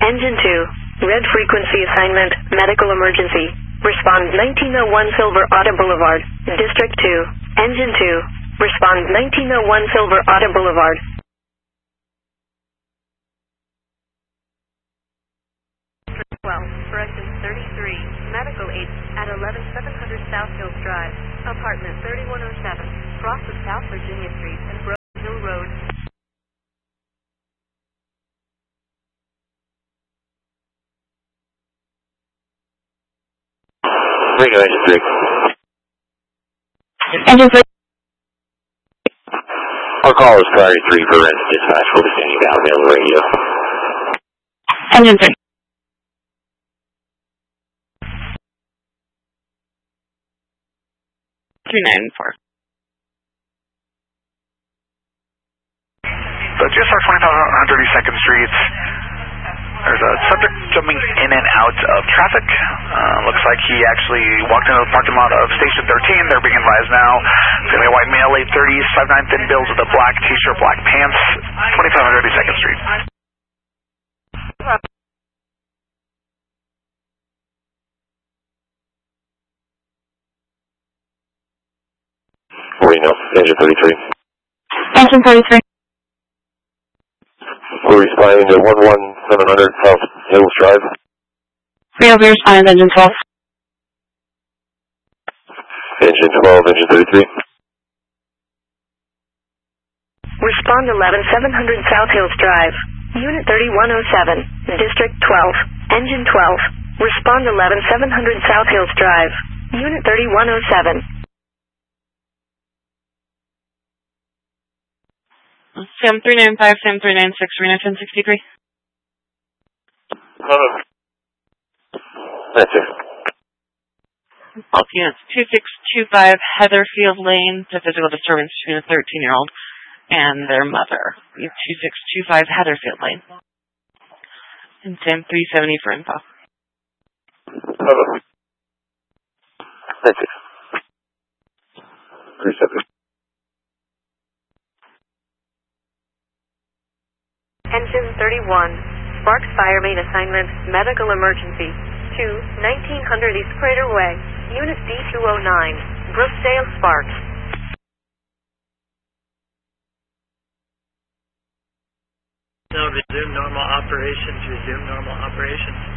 Engine 2, red frequency assignment, medical emergency. Respond 1901 Silver Auto Boulevard, District 2. Engine 2, respond 1901 Silver Auto Boulevard. Correction 33, medical aid at 11700 South Hills Drive, apartment 3107, cross of South Virginia Street and Broken Hill Road. Radio Engine 3. Engine 3. Our call is priority 3 for Renton Dispatch. We'll be standing down there on the radio. Engine 3. $394. So GSR 25 on 32nd Street. There's a subject jumping in and out of traffic. Looks like he actually walked into the parking lot of Station 13. They're being advised now. It's going to be a white male, late 30s, 5'9" thin build with a black t-shirt, black pants, 25 on 32nd Street. Reno, Engine 33. Engine 33. We're responding to 11700 South Hills Drive. Rio, we respond to Engine 12. Engine 12, Engine 33. Respond 11700 South Hills Drive, Unit 3107, District 12, Engine 12. Respond 11700 South Hills Drive, Unit 3107. Sam 395, Sam 396, Reno 1063. That's it. All units 2625 Heatherfield Lane to physical disturbance between a 13-year-old and their mother. 2625 Heatherfield Lane. And Sam 370 for info. That's it. 370. Engine 31, Sparks Fire Main Assignment, Medical Emergency, 1900 East Crater Way, Unit D209, Brookdale, Sparks. No, resume normal operations, resume normal operations.